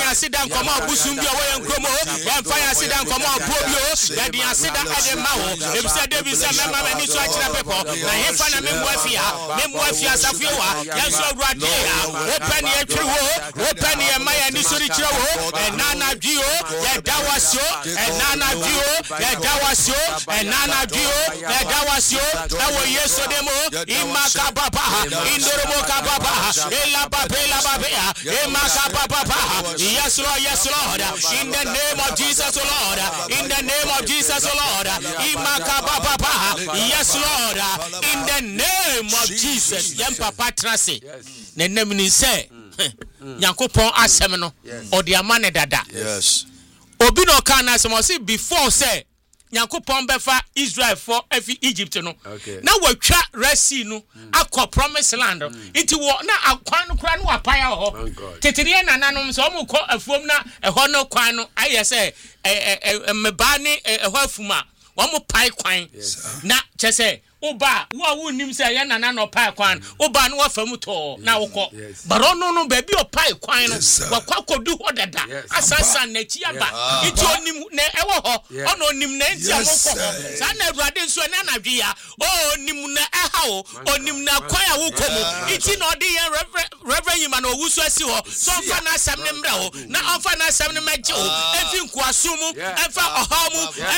asida nkoma busum bi owo yenkromo yemfa asida nkoma obobio yadi asida ade mawo ebisa David say mema mani so akira pepo na hefa na membo afia safiowa yanso awurade ya open ye twiriwo open ye maya ni sori kirawo enana dwio ye dawasio enana dwio ye dawasio enana dwio ye dawasio ewo yeso demo imaka baba indoromo ka baba ela babea imaka baba yes Lord in the name of Jesus Lord in the name of Jesus Lord imaka baba yes Lord in the name of Jesus yem papa trase ne nem ni say Yankopon asem no odi amane dada yes obi no kan na asem o say before say Yankopon befa Israel for every Egypt no na watwa Red Sea no akọ promised land nti wo na akwan no kura no apaya ho tetere nananom so mo kọ afuom na eho no kwan no aye say meba ni eho afuma wo mo pai kwan na chese oba wo nim say ya nana no pai kwan oba no wafam to na wokọ baro no baby o pai kwan no wakwakodu ho dada asasa na chi aba iti onim na ewo ho ono onim na enti amokọ ho sa na awurade nso na nadwe ya onim na eha o onim na kwan a wokomu iti na odi ye reverend yima na owusu asi ho so fa na asam ne mra ho na onfa na asam ne magye ho efi nkoaso mu efa ohamu